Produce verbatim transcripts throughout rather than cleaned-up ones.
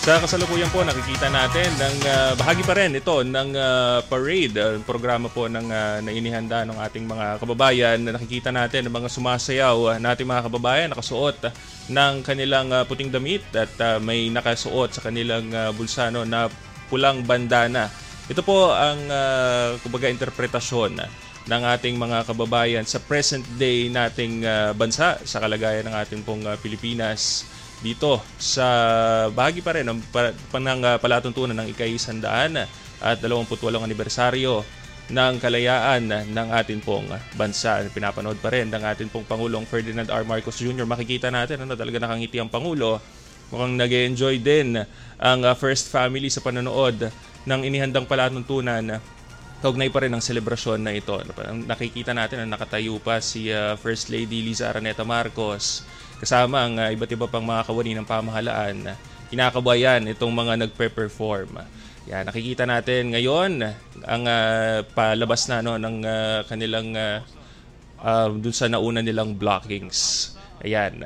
Sa kasalukuyan po, nakikita natin ng uh, bahagi pa rin ito ng uh, parade, uh, programa po ng uh, na inihanda ng ating mga kababayan. Nakikita natin ng mga sumasayaw nating mga kababayan nakasuot ng kanilang uh, puting damit at uh, may nakasuot sa kanilang uh, bulsa no, na pulang bandana. Ito po ang uh, kumbaga interpretasyon ng ating mga kababayan sa present day nating uh, bansa, sa kalagayan ng ating pong uh, Pilipinas. Dito sa bahagi pa rin ng panang uh, palatuntunan ng ika-isandaan at dalawampu't walong anibersaryo ng kalayaan ng ating pong bansa. Pinapanood pa rin ng ating pong Pangulong Ferdinand R. Marcos Junior Makikita natin ano, talaga nakangiti ang Pangulo. Mukhang nag-enjoy din ang uh, first family sa panonood ng inihandang palatuntunan. Kaugnay pa rin ang selebrasyon na ito. Nakikita natin na nakatayo pa si uh, First Lady Liza Araneta Marcos kasama ang uh, iba't iba pang mga kawani ng pamahalaan. Kinakabayan itong mga nagpe-perform. Yan, nakikita natin ngayon ang uh, palabas na no, ng uh, kanilang uh, uh, dun sa nauna nilang blockings. Ayan.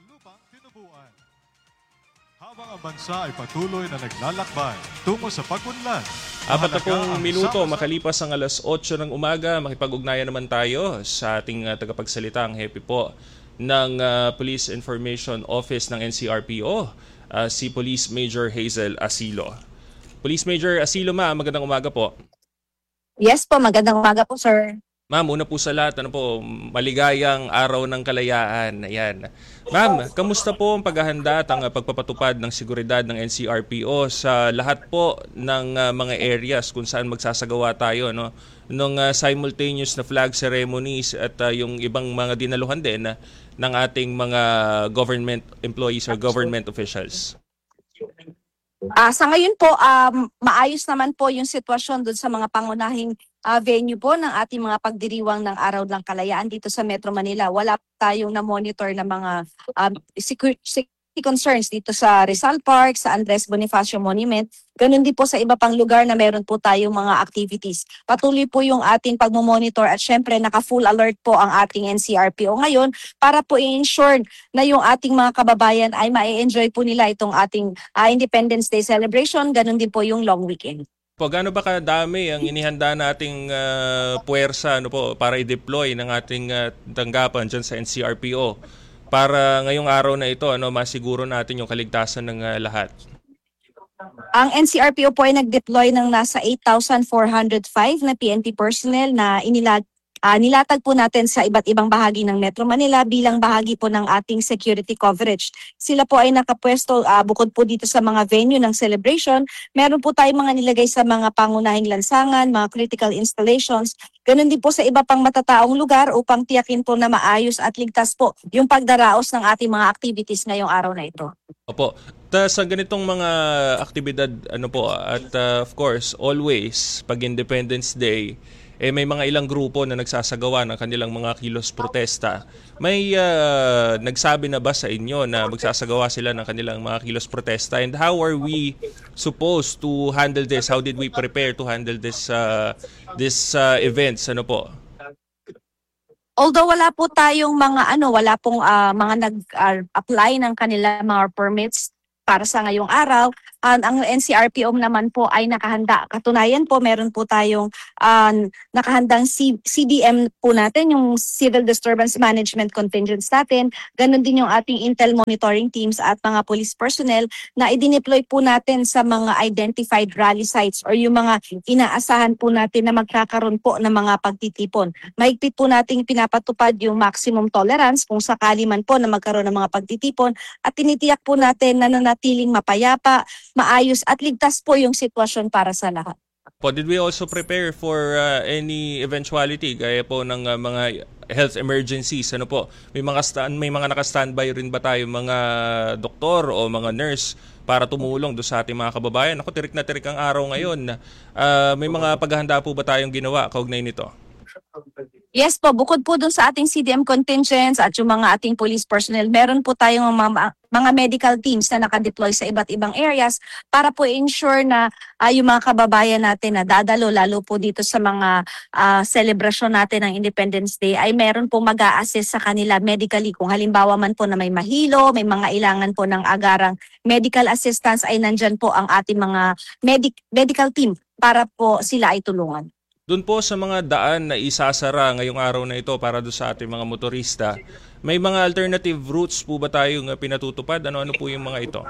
Habang ang bansa ay patuloy na naglalakbay tungo sa pag-unlad. Apat na pong minuto makalipas ang alas otso ng umaga, makipag-ugnayan naman tayo sa ating uh, tagapagsalita, ang hepe po ng uh, Police Information Office ng N C R P O, uh, si Police Major Hazel Asilo. Police Major Asilo, ma'am, magandang umaga po. Yes po, magandang umaga po, sir. Ma'am, una po sa lahat, ano po, maligayang araw ng kalayaan. Ayan. Ma'am, kamusta po ang paghahanda at ang pagpapatupad ng seguridad ng N C R P O sa lahat po ng uh, mga areas kung saan magsasagawa tayo, no? Nung uh, simultaneous na flag ceremonies at uh, yung ibang mga dinaluhan din uh, ng ating mga government employees or government officials? Uh, sa ngayon po, um, maayos naman po yung sitwasyon doon sa mga pangunahing uh, venue po ng ating mga pagdiriwang ng Araw ng Kalayaan dito sa Metro Manila. Wala tayong na-monitor na mga um, security concerns dito sa Rizal Park, sa Andres Bonifacio Monument. Ganun din po sa iba pang lugar na meron po tayong mga activities. Patuloy po yung ating pagmomonitor at syempre naka-full alert po ang ating N C R P O ngayon para po i-ensure na yung ating mga kababayan ay ma-enjoy po nila itong ating uh, Independence Day celebration. Ganun din po yung long weekend. Po, gaano ba kadami ang inihanda nating uh, puwersa ano po, para i-deploy ng ating uh, tanggapan dyan sa N C R P O para ngayong araw na ito ano, masiguro natin yung kaligtasan ng uh, lahat? Ang N C R P O po ay nag-deploy ng nasa eight thousand four hundred five na P N P personnel na inilag Uh, nilatag po natin sa iba't ibang bahagi ng Metro Manila bilang bahagi po ng ating security coverage. Sila po ay nakapwesto uh, bukod po dito sa mga venue ng celebration. Meron po tayong mga nilagay sa mga pangunahing lansangan, mga critical installations. Ganon din po sa iba pang matataong lugar upang tiyakin po na maayos at ligtas po yung pagdaraos ng ating mga activities ngayong araw na ito. Opo. Ta sa ganitong mga aktibidad ano po at uh, of course always pag Independence Day eh may mga ilang grupo na nagsasagawa ng kanilang mga kilos protesta. May uh, nagsabi na ba sa inyo na magsasagawa sila ng kanilang mga kilos protesta, and how are we supposed to handle this? How did we prepare to handle this uh, this uh, events ano po? Although wala po tayong mga ano, wala pong uh, mga nag-apply uh, ng kanilang mga permits para sa ngayong araw, uh, ang N C R P O naman po ay nakahanda. Katunayan po, meron po tayong uh, nakahandang C D M po natin, yung Civil Disturbance Management Contingents natin. Ganon din yung ating Intel Monitoring Teams at mga police personnel na i-deploy po natin sa mga identified rally sites or yung mga inaasahan po natin na magkakaroon po ng mga pagtitipon. Mahigpit po nating pinapatupad yung maximum tolerance kung sakali man po na magkaroon ng mga pagtitipon at tinitiyak po natin na nanatiling mapayapa, maayos at ligtas po yung sitwasyon para sa lahat. Po, did we also prepare for uh, any eventuality gaya po ng uh, mga health emergencies? Ano po? May mga stand, may mga naka-standby rin ba tayo mga doktor o mga nurse para tumulong do sa ating mga kababayan? Ako, tirik na tirik ang araw ngayon. Uh, may mga paghahanda po ba tayong ginawa kaugnay nito? Yes po, bukod po dun sa ating C D M contingents at yung mga ating police personnel, meron po tayong mga, mga medical teams na nakadeploy sa iba't ibang areas para po ensure na uh, yung mga kababayan natin na dadalo, lalo po dito sa mga uh, celebration natin ng Independence Day, ay meron po mag-a-assist sa kanila medically. Kung halimbawa man po na may mahilo, may mga ilangan po ng agarang medical assistance, ay nandyan po ang ating mga medic medical team para po sila ay tulungan. Doon po sa mga daan na isasara ngayong araw na ito para doon sa ating mga motorista, may mga alternative routes po ba tayong pinatutupad? Ano-ano po yung mga ito?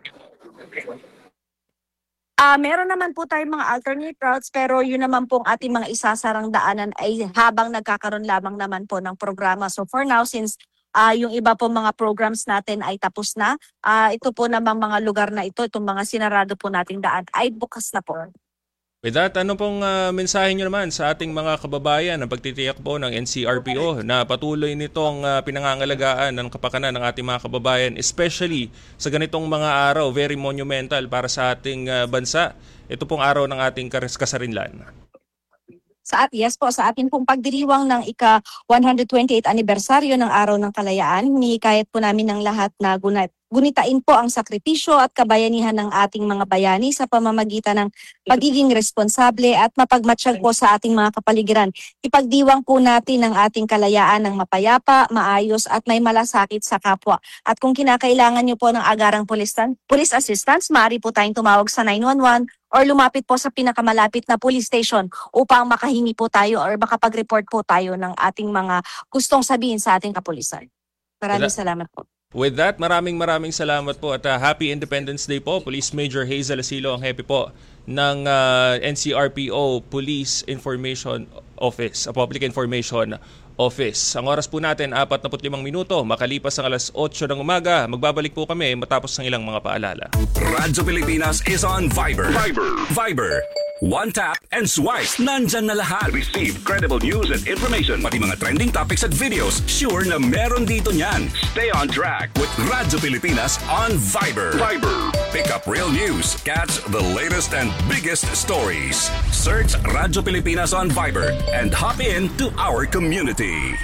Ah, uh, meron naman po tayong mga alternate routes, pero yun naman pong ating mga isasarang daanan ay habang nagkakaroon lamang naman po ng programa. So for now, since uh, yung iba po mga programs natin ay tapos na, uh, ito po namang mga lugar na ito, itong mga sinarado po nating daan ay bukas na po. With that, ano pong uh, mensahe nyo naman sa ating mga kababayan na pagtitiyak po ng N C R P O na patuloy nitong uh, pinangangalagaan ng kapakanan ng ating mga kababayan, especially sa ganitong mga araw, very monumental para sa ating uh, bansa. Ito pong araw ng ating kasarinlan. Sa at yes po, sa ating pong pagdiriwang ng ika one hundred twenty-eighth anibersaryo ng Araw ng Kalayaan, hinihikayat po namin ng lahat na gunat Gunitain po ang sakripisyo at kabayanihan ng ating mga bayani sa pamamagitan ng pagiging responsable at mapagmatsyag po sa ating mga kapaligiran. Ipagdiwang po natin ang ating kalayaan ng mapayapa, maayos at may malasakit sa kapwa. At kung kinakailangan nyo po ng agarang police, police assistance, maaari po tayong tumawag sa nine one one or lumapit po sa pinakamalapit na police station upang makahingi po tayo or makapag-report po tayo ng ating mga gustong sabihin sa ating kapulisan. Maraming salamat po. With that, maraming maraming salamat po at uh, Happy Independence Day po. Police Major Hazel Asilo ang happy po ng uh, N C R P O Police Information Office, uh, Public Information Office. Ang oras po natin, apat na limang minuto, makalipas ang alas otso ng umaga. Magbabalik po kami matapos ng ilang mga paalala. Radyo Pilipinas is on Viber. Viber. Viber. One tap and swipe. Nandyan na lahat. Receive credible news and information. Pati mga trending topics at videos. Sure na meron dito niyan. Stay on track with Radyo Pilipinas on Viber. Viber. Pick up real news. Catch the latest and biggest stories. Search Radyo Pilipinas on Viber and hop in to our community.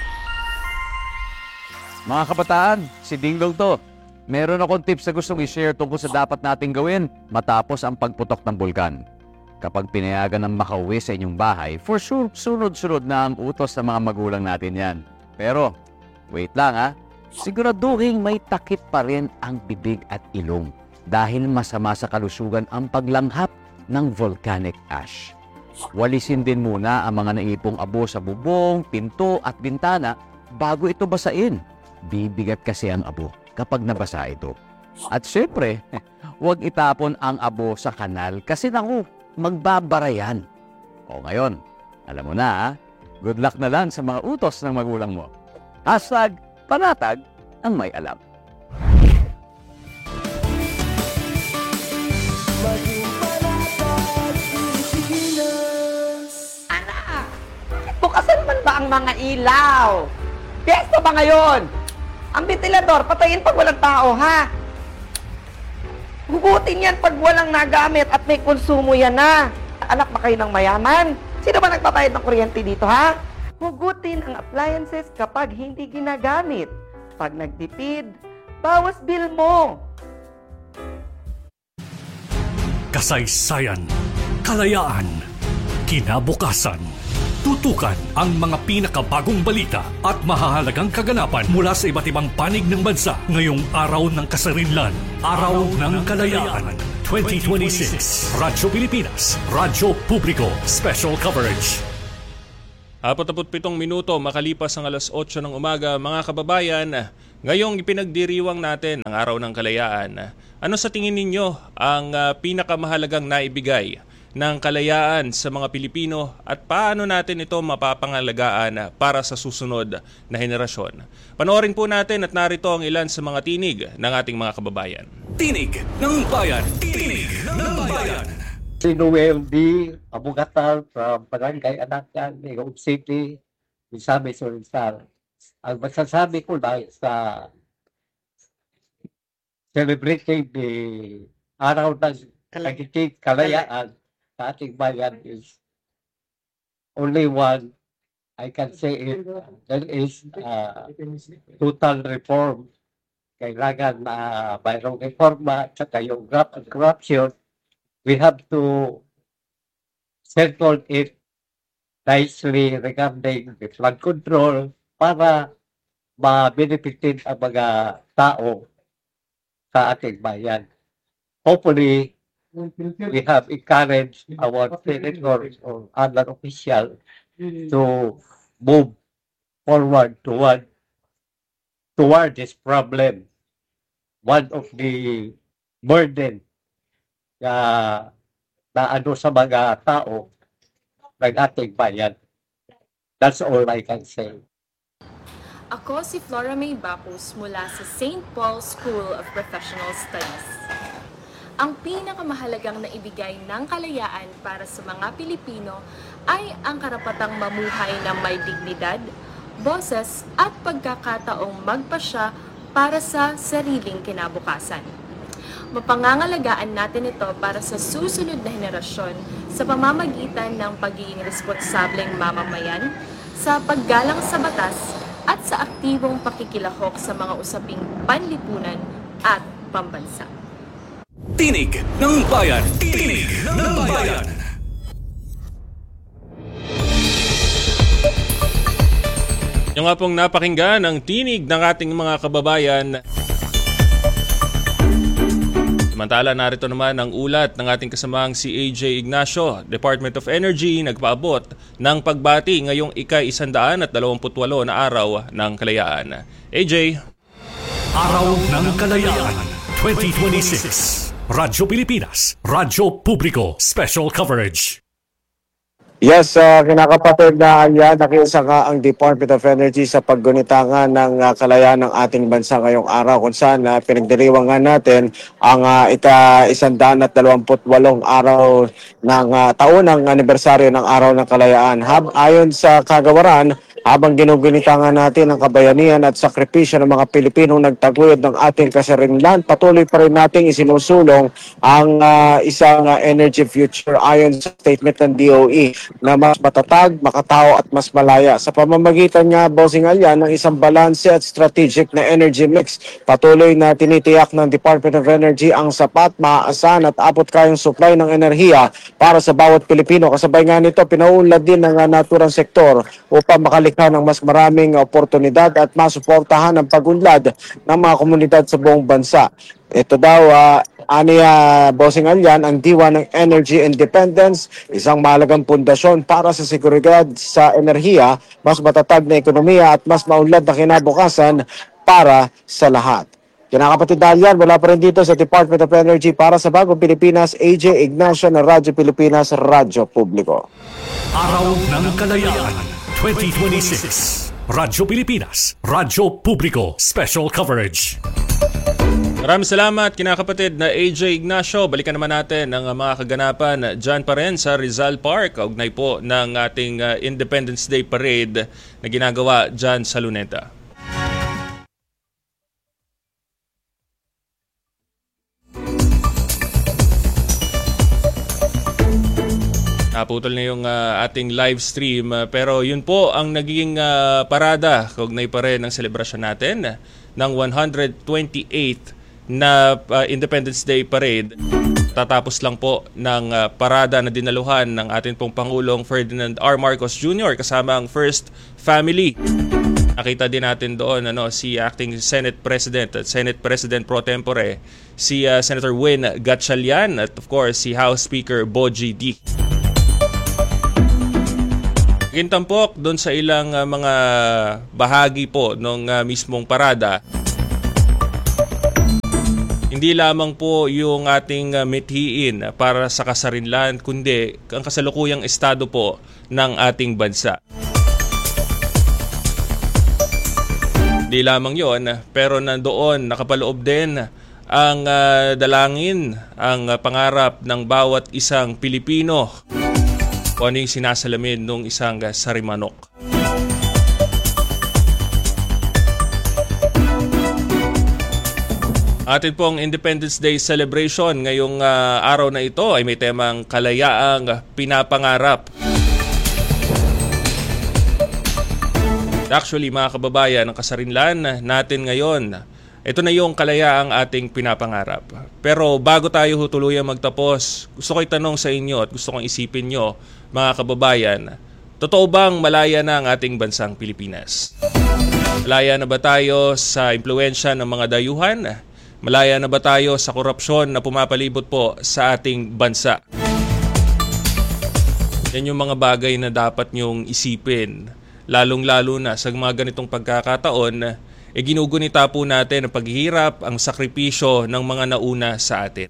Mga kabataan, si Dinglong to. Meron akong tips na gustong i-share tungkol sa dapat nating gawin matapos ang pagputok ng bulkan. Kapag pinayagan ng makauwi sa inyong bahay, for sure, sunod-sunod na ang utos ng mga magulang natin yan. Pero, wait lang ha, siguraduhin may takip pa rin ang bibig at ilong dahil masama sa kalusugan ang paglanghap ng volcanic ash. Walisin din muna ang mga naipong abo sa bubong, pinto at bintana bago ito basain. Bibigat kasi ang abo kapag nabasa ito. At syempre, huwag itapon ang abo sa kanal kasi naku, magbabara yan. O ngayon, alam mo na ha, good luck na lang sa mga utos ng magulang mo. Hashtag panatag ang may alam. Anak, bukasan man ba ang mga ilaw? Piyesta ba ngayon? Ang ventilador, patayin pag walang tao, ha? Hugutin yan pag walang nagamit at may konsumo yan na. Anak ba kayo ng mayaman? Sino ba nagpapayad ng kuryente dito, ha? Hugutin ang appliances kapag hindi ginagamit. Pag nagtipid, bawas bill mo. Kasaysayan, kalayaan, kinabukasan. Tutukan ang mga pinakabagong balita at mahahalagang kaganapan mula sa iba't ibang panig ng bansa ngayong Araw ng Kasarinlan, Araw ng Kalayaan twenty twenty-six. Radyo Pilipinas, Radyo Publiko, Special Coverage. apat na pitong minuto makalipas ang alas otso ng umaga, mga kababayan, ngayong ipinagdiriwang natin ang Araw ng Kalayaan. Ano sa tingin ninyo ang uh, pinakamahalagang naibigay ng kalayaan sa mga Pilipino at paano natin ito mapapangalagaan para sa susunod na henerasyon? Panoorin po natin at narito ang ilan sa mga tinig ng ating mga kababayan. Tinig ng Bayan. Tinig ng Bayan. Si Noel D. Abugatan from Barangay Anakyan, Negros City, Misamis Oriental. Ang masasabi ko lang sa celebrating the Araw ng Kalayaan, kalayaan sa ating bayan is only one I can say it, there is uh, total reform. Kailangan na mayroong reforma at saka yung graft and corruption. We have to settle it nicely regarding the flood control para ma-benefitin ang mga tao sa ating bayan. Hopefully, we have encouraged our senators or other officials to move forward toward toward this problem. One of the burden na, na ano sa mga tao ng ating bayan. That's all I can say. Ako si Flora May Bacus mula sa Saint Paul School of Professional Studies. Ang pinakamahalagang naibigay ng kalayaan para sa mga Pilipino ay ang karapatang mamuhay ng may dignidad, boses at pagkakataong magpasya para sa sariling kinabukasan. Mapangangalagaan natin ito para sa susunod na henerasyon sa pamamagitan ng pagiging responsableng mamamayan, sa paggalang sa batas at sa aktibong pakikilahok sa mga usaping panlipunan at pambansa. Tinig ng Bayan! Tinig ng Bayan! Yung nga pong napakinggan ang tinig ng ating mga kababayan. Samantala, narito naman ang ulat ng ating kasamahang si A J Ignacio. Department of Energy nagpaabot ng pagbati ngayong ika-isandaan at dalawamput walo na araw ng kalayaan. A J. Araw ng Kalayaan twenty twenty-six. Radyo Pilipinas, Radyo Publiko, Special Coverage. Yes, uh, kinakapatid na yan, nakiisa nga ang Department of Energy sa paggunita ng uh, kalayaan ng ating bansa ngayong araw kung saan uh, pinagdiriwangan natin ang uh, ika-isandaan at dalawamput walong araw ng uh, taon ng anibersaryo ng Araw ng Kalayaan. Hab, ayon sa kagawaran, habang ginugunita nga natin ang kabayanihan at sakripisyo ng mga Pilipinong nagtaguyod ng ating kasarinlan, patuloy pa rin nating isinusulong ang uh, isang uh, energy future ayon sa statement ng D O E na mas matatag, makatao at mas malaya. Sa pamamagitan nga, Bossing Alyan, ng isang balanse at strategic na energy mix, patuloy na tinitiyak ng Department of Energy ang sapat, maaasahan at abot-kayang supply ng enerhiya para sa bawat Pilipino. Kasabay nga nito, pinauunlad din ng uh, naturang sektor upang makalikha ng mas maraming oportunidad at masuportahan ang pagunlad ng mga komunidad sa buong bansa. Ito daw, uh, aniya Bossing Alyan, ang diwa ng energy independence, isang mahalagang pundasyon para sa seguridad sa enerhiya, mas matatag na ekonomiya at mas maunlad na kinabukasan para sa lahat. Kinakapatid Alyan, wala pa rin dito sa Department of Energy para sa Bagong Pilipinas, A J Ignacio ng Radyo Pilipinas, Radyo Publiko. Araw ng Kalayaan twenty twenty-six. Radyo Pilipinas, Radyo Publiko, Special Coverage. Maraming salamat kinakapatid na A J Ignacio. Balikan naman natin ang mga kaganapan dyan pa rin sa Rizal Park. Kaugnay po ng ating uh, Independence Day Parade na ginagawa dyan sa Luneta. Naputol na yung uh, ating live stream uh, pero yun po ang naging uh, parada. Kaugnay pa rin ng selebrasyon natin ng one hundred twenty-eighth na uh, Independence Day Parade. Tatapos lang po ng uh, parada na dinaluhan ng ating pong Pangulong Ferdinand R. Marcos Junior kasama ang First Family. Nakita din natin doon ano, si Acting Senate President at Senate President Pro Tempore, si uh, Senator Win Gatchalian at of course si House Speaker Boji D. Gintampok doon sa ilang uh, mga bahagi po ng uh, mismong parada. Hindi lamang po yung ating uh, mithiin para sa kasarinlan, kundi ang kasalukuyang estado po ng ating bansa. Hindi lamang yon, pero nandoon nakapaloob din ang uh, dalangin, ang uh, pangarap ng bawat isang Pilipino. Kung ano yung sinasalamin ng isang uh, sarimanok. Atin pong Independence Day celebration ngayong uh, araw na ito ay may temang kalayaang pinapangarap. Actually, mga kababayan, ang kasarinlan natin ngayon, ito na yung kalayaang ating pinapangarap. Pero bago tayo tuluyang magtapos, gusto ko itanong sa inyo at gusto kong isipin nyo, mga kababayan, totoo bang malaya na ang ating bansang Pilipinas? Malaya na ba tayo sa impluwensya ng mga dayuhan? Malaya na ba tayo sa korupsyon na pumapalibot po sa ating bansa? Yan yung mga bagay na dapat nyong isipin, lalong-lalo na sa mga ganitong pagkakataon, e ginugunita po natin ang paghihirap, ang sakripisyo ng mga nauna sa atin.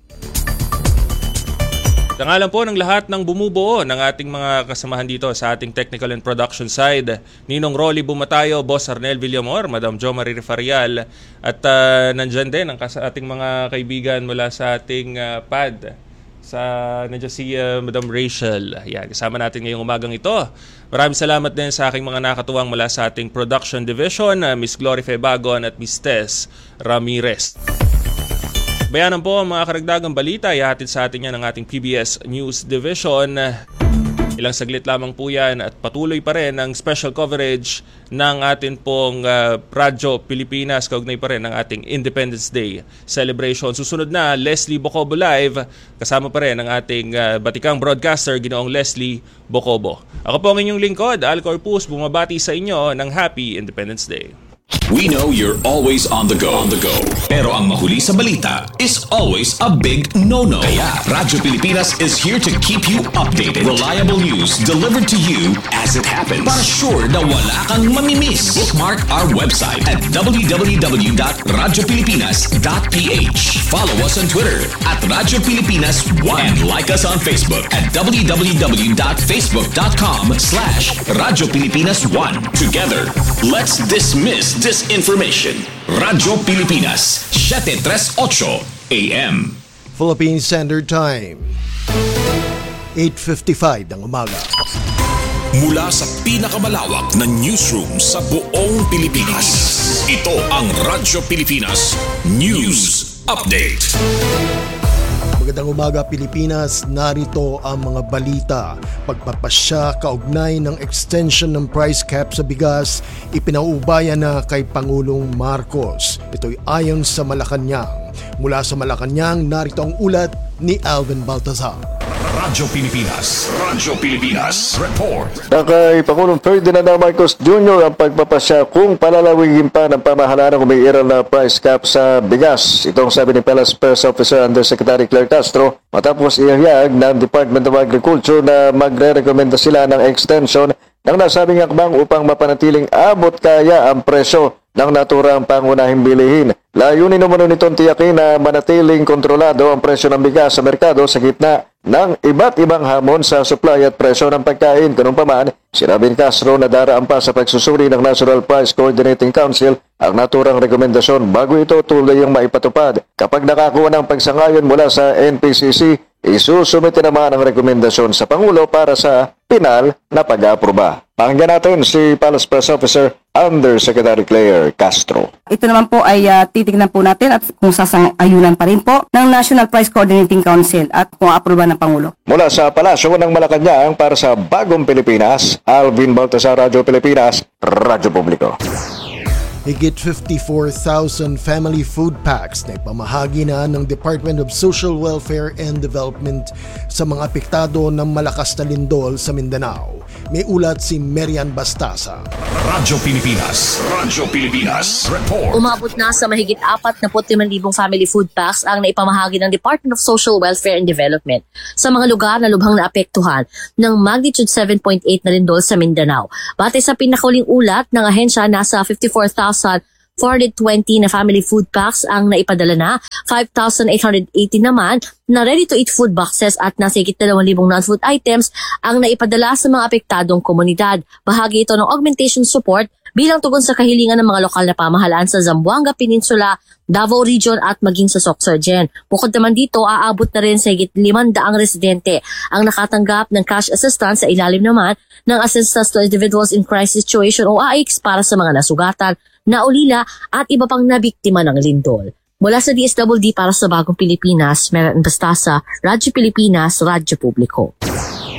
Tangalan po ng lahat ng bumubuo ng ating mga kasamahan dito sa ating technical and production side, Ninong Rolly Bumatayo, Boss Arnel Villamor, Madam Jo Marie Refarial, at uh, nandyan din ang ating mga kaibigan mula sa ating uh, P A D. Sa nandiyan si uh, Madam Rachel. Yan, kasama natin ngayong umagang ito. Maraming salamat din sa aking mga nakatuwang mula sa ating production division, uh, Miss Glory Febagon at Miss Tess Ramirez. Bayanan po ang mga karagdagang balita, ihatid sa atin yan ng ating P B S News Division. Ilang saglit lamang po yan at patuloy pa rin ang special coverage ng atin pong uh, Radyo Pilipinas, kaugnay pa rin ng ating Independence Day celebration. Susunod na, Leslie Bocobo Live, kasama pa rin ang ating uh, batikang broadcaster, Ginoong Leslie Bocobo. Ako po ang inyong lingkod, Al Corpus, bumabati sa inyo ng Happy Independence Day. We know you're always on the go. On the go. Pero ang mahuli sa balita is always a big no-no. Kaya Radyo Pilipinas is here to keep you updated. Reliable news delivered to you as it happens. Para sure na wala kang mamimiss. Bookmark our website at w w w dot radyo pilipinas dot p h. Follow us on Twitter at Radyo Pilipinas one. And like us on Facebook at w w w dot facebook dot com slash Radyo Pilipinas one. Together, let's dismiss disinformation. Radyo Pilipinas, seven thirty-eight A M. Philippine Standard Time, eight fifty-five ng umaga. Mula sa pinakamalawak na newsroom sa buong Pilipinas, ito ang Radyo Pilipinas News Update. Magandang umaga Pilipinas, narito ang mga balita. Pagpapasya kaugnay ng extension ng price cap sa bigas, ipinauubayan na kay Pangulong Marcos. Ito'y ayon sa Malacanang. Mula sa Malacanang, narito ang ulat ni Alvin Baltazar. Radyo Pilipinas, Radyo Pilipinas, report. Kay Pangulong Ferdinand Marcos Junior ang pagpapasya kung palalawigin pa ng pamahalaan ng umiiral na price cap sa bigas. Itong sabi ni Palace Press Officer Undersecretary Claire Castro matapos ihayag ng Department of Agriculture na magre-rekomenda sila ng extension ng nasabing akbang upang mapanatiling abot kaya ang presyo ng naturang pangunahing bilihin. Layunin naman nitong tiyakin na manatiling kontrolado ang presyo ng bigas sa merkado sa gitna ng iba't ibang hamon sa supply at presyo ng pagkain. Ganun pa man, sinabi ni Castro na daraan pa sa pagsusuri ng National Price Coordinating Council ang naturang rekomendasyon bago ito tuloy ang maipatupad. Kapag nakakuha ng pagsangayon mula sa N P C C, isusumite naman ang rekomendasyon sa Pangulo para sa pinal na pag-aproba. Pakinggan natin si Palace Press Officer Undersecretary Claire Castro. Ito naman po ay uh, titignan po natin at kung sasang-ayunan pa rin po ng National Price Coordinating Council at kung aproba ng Pangulo. Mula sa Palasyo ng Malacanang para sa Bagong Pilipinas, Alvin Baltazar, Radyo Pilipinas, Radyo Publiko. Higit fifty-four thousand family food packs na ipamahagi na ng Department of Social Welfare and Development sa mga apektado ng malakas na lindol sa Mindanao. May ulat si Merian Bastasa. Radyo Pilipinas, Radyo Pilipinas, report. Umabot na sa mahigit apat na limang libong family food packs ang naipamahagi ng Department of Social Welfare and Development sa mga lugar na lubhang naapektuhan ng magnitude seven point eight na lindol sa Mindanao. Batay sa pinakauling ulat ng ahensya, nasa fifty-four thousand four hundred twenty na family food packs ang naipadala na, five thousand eight hundred eighty naman na ready-to-eat food boxes at nasa higit dalawang libong non-food items ang naipadala sa mga apektadong komunidad. Bahagi ito ng augmentation support bilang tugon sa kahilingan ng mga lokal na pamahalaan sa Zamboanga Peninsula, Davao Region at maging sa Sorsogon. Bukod naman dito, aabot na rin sa higit limang-daang residente ang nakatanggap ng cash assistance sa ilalim naman ng Assistance to Individuals in Crisis Situation o A I C para sa mga nasugatan, naulila at iba pang nabiktima ng lindol. Mula sa D S W D para sa Bagong Pilipinas, Merian Bastasa, Radyo Pilipinas, Radyo Publiko.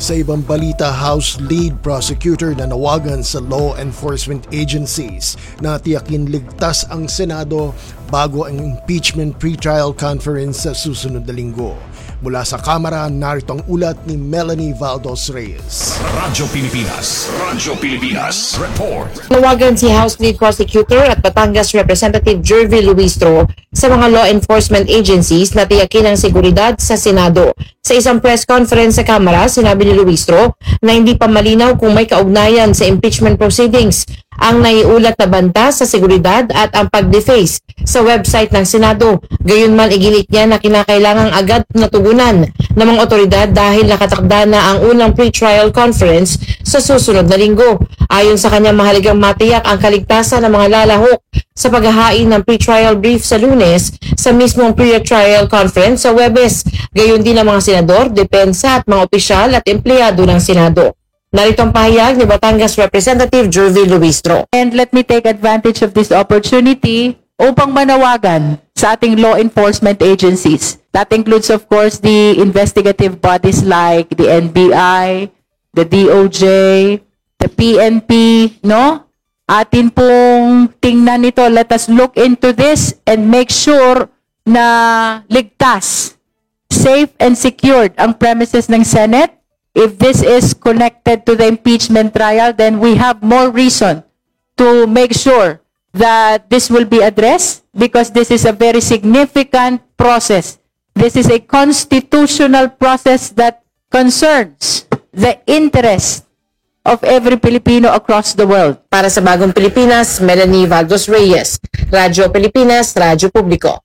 Sa ibang balita, House Lead Prosecutor na nawagan sa law enforcement agencies na tiyakin ligtas ang Senado bago ang impeachment pre-trial conference sa susunod na linggo. Mula sa Kamara, narito ang ulat ni Melanie Valdos Reyes. Radyo Pilipinas. Radyo Pilipinas. Report. Nawagan si House Lead Prosecutor at Batangas Representative Jervy Luistro sa mga law enforcement agencies na tiyakin ang seguridad sa Senado. Sa isang press conference sa Kamara, sinabi ni Luistro na hindi pa malinaw kung may kaugnayan sa impeachment proceedings ang naiulat na banta sa seguridad at ang pag-deface sa website ng Senado. Gayunman, iginit niya na kinakailangang agad natugunan ng mga otoridad dahil nakatakda na ang unang pre-trial conference sa susunod na linggo. Ayon sa kanya, mahalagang matiyak ang kaligtasan ng mga lalahok sa paghahain ng pre-trial brief sa Lunes sa mismong pre-trial conference sa Huwebes. Gayon din ang mga senador, depensa at mga opisyal at empleyado ng Senado. Narito ang pahayag ni Batangas Representative Jervy Luistro. And let me take advantage of this opportunity upang manawagan sa ating law enforcement agencies. That includes, of course, the investigative bodies like the N B I, the D O J, the P N P, no? Atin pong tingnan nito. Let us look into this and make sure na ligtas, safe and secured ang premises ng Senate. If this is connected to the impeachment trial, then we have more reason to make sure that this will be addressed because this is a very significant process. This is a constitutional process that concerns the interest of every Filipino across the world. Para sa Bagong Pilipinas, Melanie Valdos Reyes, Radyo Pilipinas, Radyo Publiko.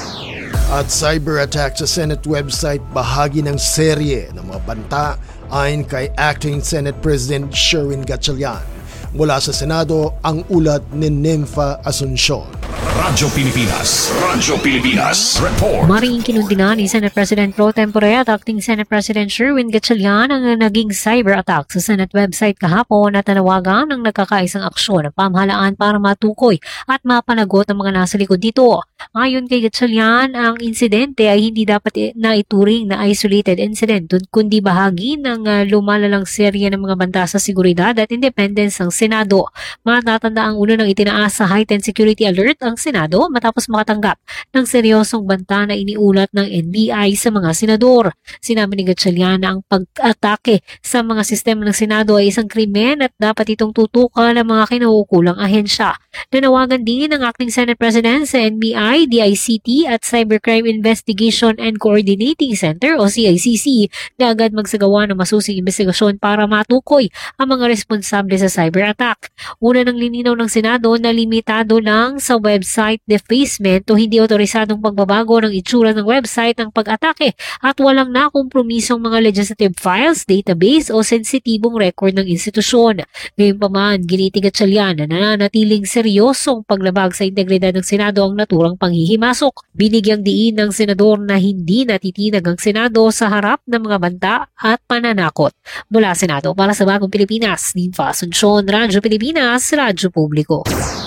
At cyber attack sa Senate website, bahagi ng serye ng mga banta ayon kay Acting Senate President Sherwin Gatchalian. Mula sa Senado, ang ulat ni Nympha Asuncion. Radyo Pilipinas. Radyo Pilipinas. Report. Maring kinundina ni Senate President Pro Tempore at Acting Senate President Sherwin Gatchalian ang naging cyber attack sa Senate website kahapon at nanawagan ng nagkakaisang aksyon ng pamahalaan para matukoy at mapanagot ang mga nasa likod dito. Ayon kay Gatchalian, ang insidente ay hindi dapat na ituring na isolated incident kundi bahagi ng uh, lumalalang serye ng mga banta sa seguridad at independence ng Senado. Matatanda ang ulo ng itinaas sa heightened security alert ang Senado matapos makatanggap ng seryosong banta na iniulat ng N B I sa mga senador. Sinabi ni Gatchalian na ang pag-atake sa mga sistema ng Senado ay isang krimen at dapat itong tutukan ng mga kinauukulang ahensya. Nanawagan din ng Acting Senate President sa N B I, D I C T at Cybercrime Investigation and Coordinating Center o C I C C na agad magsagawa ng masusing investigasyon para matukoy ang mga responsable sa cyber attack. Una ng lininaw ng Senado na limitado lang sa website defacement o hindi otorisadong pagbabago ng itsura ng website ng pag-atake at walang nakompromisong mga legislative files, database o sensitibong record ng institusyon. Gayunpaman, giniti Gatchalian na nananatiling seryosong paglabag sa integridad ng Senado ang naturang panghihimasok. Binigyang diin ng senador na hindi natitinag ang Senado sa harap ng mga banta at pananakot. Mula Senado para sa Bagong Pilipinas, Nympha Asuncion, Radyo Pilipinas, Radyo Publiko.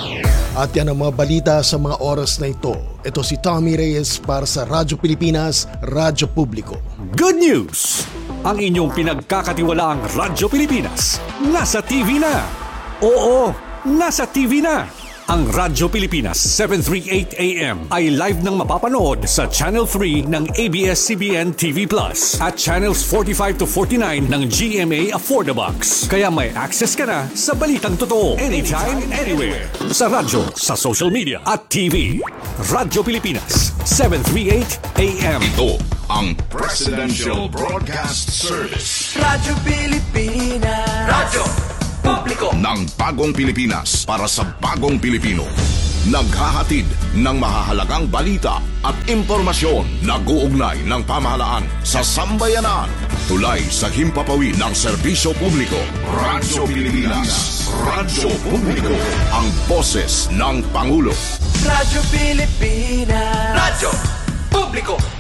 At yan ang mga balita sa mga oras na ito. Ito si Tommy Reyes para sa Radyo Pilipinas, Radyo Publiko. Good news! Ang inyong pinagkakatiwalaang Radyo Pilipinas nasa T V na. Oo, nasa T V na. Ang Radyo Pilipinas seven thirty-eight A M ay live nang mapapanood sa Channel three ng A B S C B N T V Plus at Channels forty-five to forty-nine ng G M A Affordabox. Kaya may access ka na sa balitang totoo anytime, anywhere. Sa radyo, sa social media at T V. Radyo Pilipinas seven thirty-eight A M. Ito ang Presidential Broadcast Service. Radyo Pilipinas. Radyo Publiko ng Bagong Pilipinas para sa Bagong Pilipino. Naghahatid ng mahahalagang balita at impormasyon na guugnay ng pamahalaan sa sambayanan. Tulay sa himpapawid ng serbisyo publiko. Radyo Pilipinas. Radyo Publiko. Ang boses ng Pangulo. Radyo Pilipinas. Radyo Publiko.